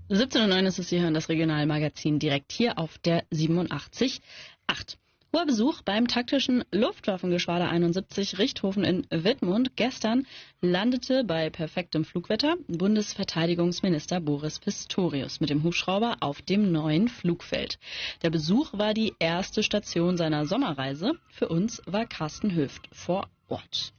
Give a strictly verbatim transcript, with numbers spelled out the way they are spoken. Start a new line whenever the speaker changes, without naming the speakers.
siebzehn Uhr neun ist es, Sie hören das Regionalmagazin direkt hier auf der siebenundachtzig Komma acht. Hoher Besuch beim taktischen Luftwaffengeschwader einundsiebzig Richthofen in Wittmund. Gestern landete bei perfektem Flugwetter Bundesverteidigungsminister Boris Pistorius mit dem Hubschrauber auf dem neuen Flugfeld. Der Besuch war die erste Station seiner Sommerreise. Für uns war Carsten Höft vor Ort.